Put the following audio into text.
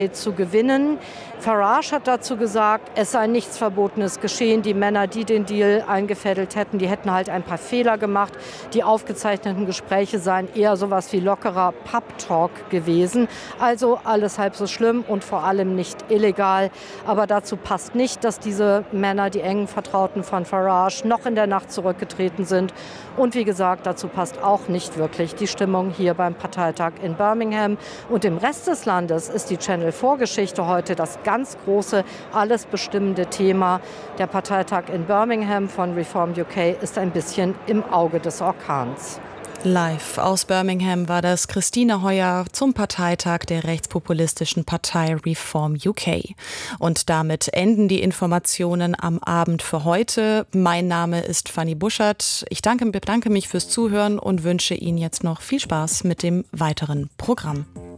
zu gewinnen. Farage hat dazu gesagt, es sei nichts Verbotenes geschehen. Die Männer, die den Deal eingefädelt hätten, die hätten halt ein paar Fehler gemacht. Die aufgezeichneten Gespräche seien eher sowas wie lockerer Pub-Talk gewesen. Also alles halb so schlimm und vor allem nicht illegal. Aber dazu passt nicht, dass diese Männer, die engen Vertrauten von Farage, noch in der Nacht zurückgetreten sind. Und wie gesagt, dazu passt auch nicht wirklich die Stimmung hier beim Parteitag in Birmingham. Und im Rest des Landes ist die Channel-4-Geschichte heute das ganz große, alles bestimmende Thema. Der Parteitag in Birmingham von Reform UK ist ein bisschen im Auge des Orkans. Live aus Birmingham war das Christine Heuer zum Parteitag der rechtspopulistischen Partei Reform UK. Und damit enden die Informationen am Abend für heute. Mein Name ist Fanny Buschert. Ich bedanke mich fürs Zuhören und wünsche Ihnen jetzt noch viel Spaß mit dem weiteren Programm.